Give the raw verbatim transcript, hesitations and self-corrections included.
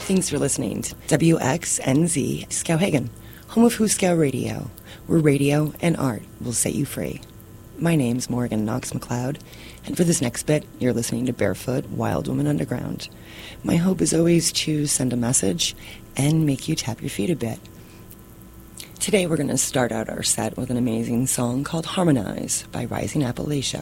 Thanks for listening to W X N Z Skowhegan, home of Hooskow Radio, where radio and art will set you free. My name's Morgan Knox McLeod, and for this next bit, you're listening to Barefoot Wild Woman Underground. My hope is always to send a message and make you tap your feet a bit. Today we're going to start out our set with an amazing song called Harmonize by Rising Appalachia.